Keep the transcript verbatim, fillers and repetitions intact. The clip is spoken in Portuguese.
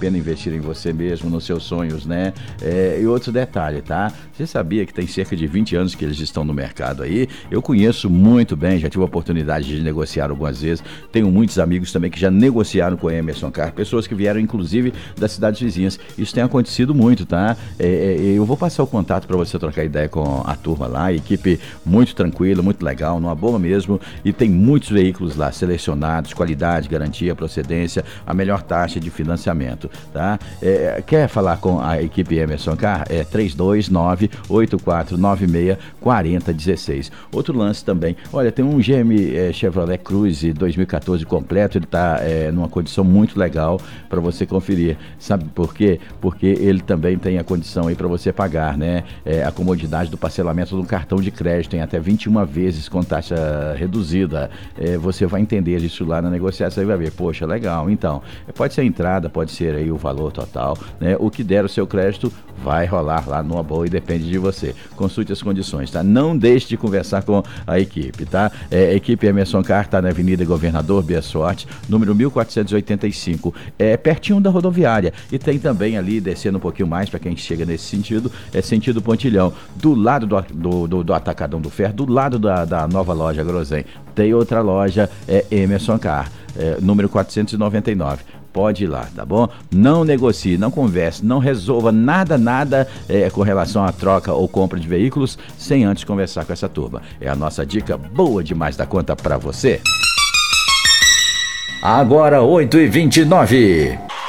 pena investir em você mesmo, nos seus sonhos, né? É, e outro detalhe, tá? Você sabia que tem cerca de vinte anos que eles estão no mercado aí? Eu conheço muito bem, já tive a oportunidade de negociar algumas vezes. Tenho muitos amigos também que já negociaram com a Emerson Car, pessoas que vieram inclusive das cidades vizinhas. Isso tem acontecido muito, tá? É, é, eu vou passar o contato para você trocar ideia com a turma lá, a equipe muito tranquila, muito legal, numa boa mesmo, e tem muitos veículos lá selecionados, qualidade, garantia, procedência, a melhor taxa de financiamento, tá? É, quer falar com a equipe Emerson Car? É três dois nove, oito quatro nove seis, quatro zero um seis. Outro lance também, olha, tem um G M é, Chevrolet Cruze dois mil e quatorze completo, ele está é, numa condição muito legal para você conferir. Sabe por quê? Porque ele também tem a condição aí para você pagar, né? É, a comodidade do parcelamento do cartão de crédito em até vinte e uma vezes com taxa reduzida. É, você vai entender isso lá na negociação e vai ver, poxa, legal. Então, pode ser a entrada, pode ser aí o valor total, né? O que der o seu crédito vai rolar lá numa boa e depende de você. Consulte as condições, tá? Não deixe de conversar com a equipe, tá? É, a equipe Emerson Car tá na Avenida Governador Bia Sorte, número mil quatrocentos e oitenta e cinco, é pertinho da rodoviária. E tem também ali, descendo um pouquinho mais, para quem chega nesse sentido, é sentido Pontilhão, do lado do, do, do, do Atacadão do Ferro, do lado da, da nova loja Grosen. Tem outra loja, é Emerson Car, é, número quatrocentos e noventa e nove. Pode ir lá, tá bom? Não negocie, não converse, não resolva nada, nada é, com relação à troca ou compra de veículos sem antes conversar com essa turma. É a nossa dica boa demais da conta pra você. Agora oito e vinte e nove.